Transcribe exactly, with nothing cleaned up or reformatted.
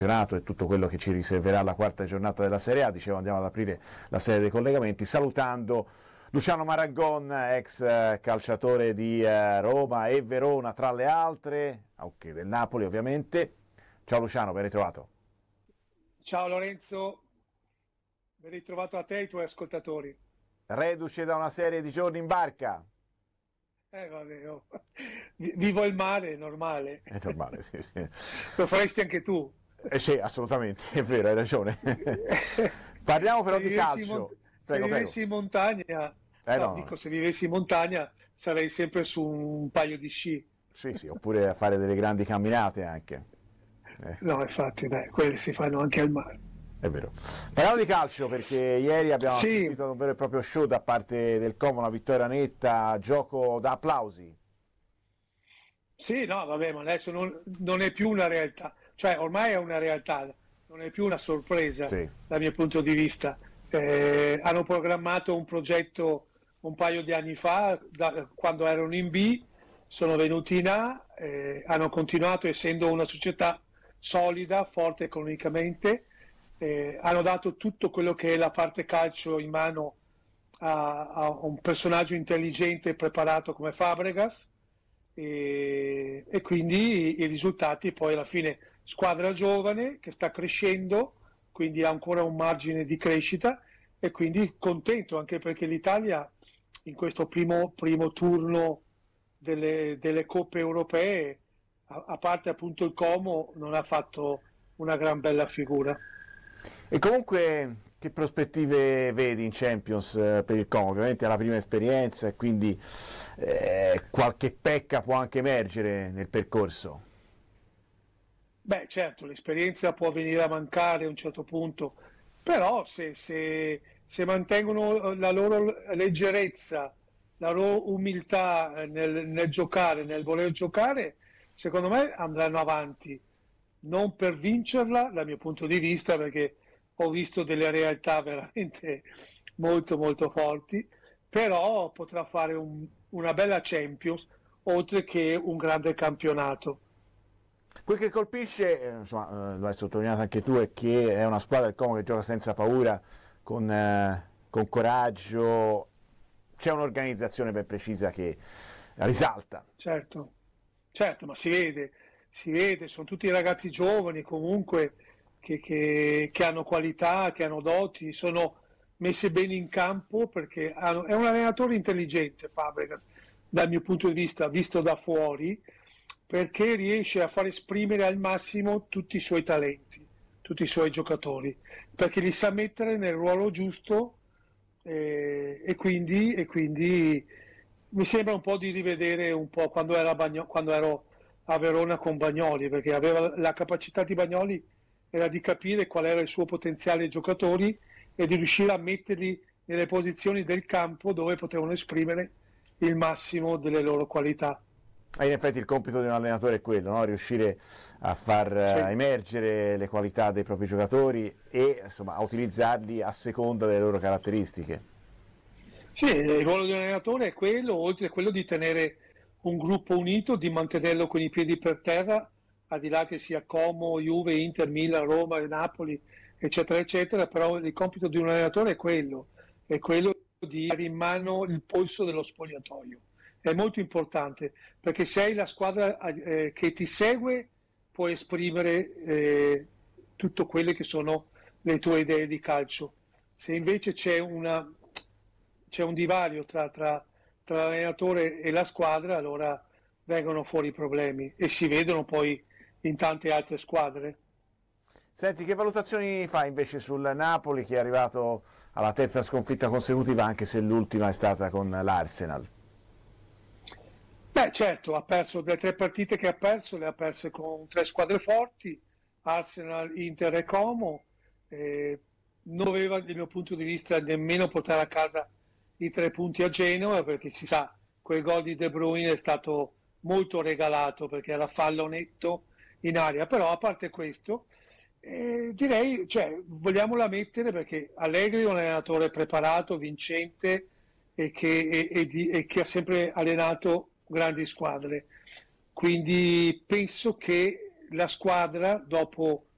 E tutto quello che ci riserverà la quarta giornata della Serie A. Dicevo, andiamo ad aprire la serie dei collegamenti salutando Luciano Marangon, ex calciatore di Roma e Verona tra le altre, anche del Napoli ovviamente. Ciao Luciano, ben ritrovato. Ciao Lorenzo, ben ritrovato a te e ai tuoi ascoltatori. Reduce da una serie di giorni in barca. Eh vabbè, oh. Vivo il mare, è normale. È normale, sì, sì. Lo faresti anche tu. Eh sì, assolutamente, è vero, hai ragione. Parliamo però se di calcio. Mon- Prego, se vivessi prego. in montagna, Eh no, no, dico se vivessi in montagna sarei sempre su un paio di sci. sì, sì, oppure a fare delle grandi camminate anche. Eh. No, infatti, dai, quelle si fanno anche al mare. È vero. Parliamo di calcio perché ieri abbiamo Sì. assistito ad un vero e proprio show da parte del Como, una vittoria netta, gioco da applausi. Sì, no, vabbè, ma adesso non, non è più una realtà, cioè ormai è una realtà, non è più una sorpresa Sì. dal mio punto di vista. Eh, hanno programmato un progetto un paio di anni fa, da, quando erano in B, sono venuti in A, eh, hanno continuato essendo una società solida, forte economicamente, eh, hanno dato tutto quello che è la parte calcio in mano a, a un personaggio intelligente e preparato come Fabregas. E, e quindi i risultati poi alla fine squadra giovane che sta crescendo, quindi ha ancora un margine di crescita e quindi contento anche perché l'Italia in questo primo, primo turno delle, delle coppe europee, a, a parte appunto il Como, non ha fatto una gran bella figura. E comunque che prospettive vedi in Champions eh, per il Como? Ovviamente è la prima esperienza e quindi eh, qualche pecca può anche emergere nel percorso. Beh, certo, l'esperienza può venire a mancare a un certo punto, però se, se- se mantengono la loro leggerezza, la loro umiltà nel, nel giocare, nel voler giocare, secondo me andranno avanti. Non per vincerla, dal mio punto di vista, perché ho visto delle realtà veramente molto molto forti, però potrà fare un- una bella Champions, oltre che un grande campionato. Quel che colpisce, eh, insomma, eh, lo hai sottolineato anche tu, è che è una squadra del Como che gioca senza paura, con, eh, con coraggio, c'è un'organizzazione ben precisa che risalta. Certo, certo, ma si vede, si vede, sono tutti ragazzi giovani comunque che, che- che hanno qualità, che hanno doti, sono messi bene in campo perché hanno- è un allenatore intelligente Fabregas, dal mio punto di vista, visto da fuori, perché riesce a far esprimere al massimo tutti i suoi talenti, tutti i suoi giocatori, perché li sa mettere nel ruolo giusto eh, e quindi, e quindi mi sembra un po' di rivedere un po' quando, era Bagno- quando ero a Verona con Bagnoli, perché aveva la capacità di Bagnoli era di capire qual era il suo potenziale ai giocatori e di riuscire a metterli nelle posizioni del campo dove potevano esprimere il massimo delle loro qualità. E in effetti il compito di un allenatore è quello, no? Riuscire a far Sì. eh, emergere le qualità dei propri giocatori e insomma, a utilizzarli a seconda delle loro caratteristiche. Sì, il ruolo di un allenatore è quello, oltre a quello di tenere un gruppo unito, di mantenerlo con i piedi per terra, al di là che sia Como, Juve, Inter, Milan, Roma, Napoli, eccetera, eccetera, però il compito di un allenatore è quello, è quello di dare in mano il polso dello spogliatoio. È molto importante, perché se hai la squadra eh, che ti segue, puoi esprimere eh, tutto quelle che sono le tue idee di calcio. Se invece c'è una c'è un divario tra, tra, tra l'allenatore e la squadra, allora vengono fuori i problemi e si vedono poi in tante altre squadre. Senti, che valutazioni fai invece sul Napoli che è arrivato alla terza sconfitta consecutiva, anche se l'ultima è stata con l'Arsenal? Beh, certo, ha perso le tre partite che ha perso, le ha perse con tre squadre forti, Arsenal, Inter e Como. Eh, non doveva, dal mio punto di vista, nemmeno portare a casa i tre punti a Genova, perché si sa, quel gol di De Bruyne è stato molto regalato perché era fallo netto in aria, però a parte questo, eh, direi, cioè, vogliamola mettere perché Allegri è un allenatore preparato, vincente e che, e, e di, e che ha sempre allenato grandi squadre. Quindi penso che la squadra, dopo